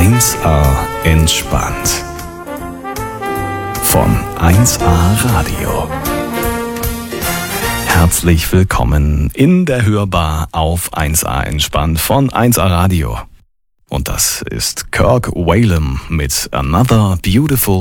1A entspannt. Von 1A Radio. Herzlich willkommen in der Hörbar auf 1A entspannt von 1A Radio. Und das ist Kirk Whalum mit Another Beautiful